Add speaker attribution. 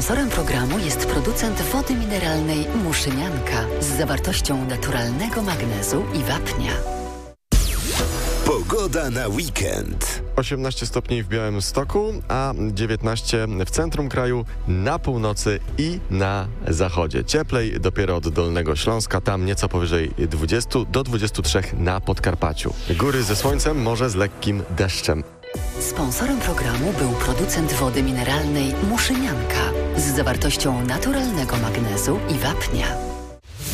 Speaker 1: Sponsorem programu jest producent wody mineralnej Muszynianka z zawartością naturalnego magnezu i wapnia.
Speaker 2: Pogoda na weekend.
Speaker 3: 18 stopni w Białymstoku, a 19 w centrum kraju, na północy i na zachodzie. Cieplej dopiero od Dolnego Śląska, tam nieco powyżej 20 do 23 na Podkarpaciu. Góry ze słońcem, morze z lekkim deszczem.
Speaker 1: Sponsorem programu był producent wody mineralnej Muszynianka z zawartością naturalnego magnezu i wapnia.